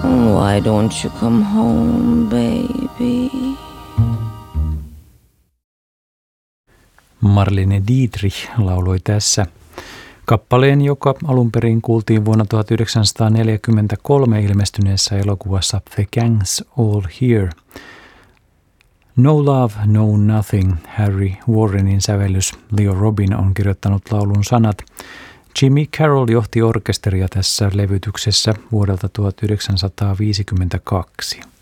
Why don't you come home, baby? Marlene Dietrich lauloi tässä kappaleen, joka alun perin kuultiin vuonna 1943 ilmestyneessä elokuvassa The Gang's All Here. No Love, No Nothing, Harry Warrenin sävellys. Leo Robin on kirjoittanut laulun sanat. Jimmy Carroll johti orkesteria tässä levytyksessä vuodelta 1952.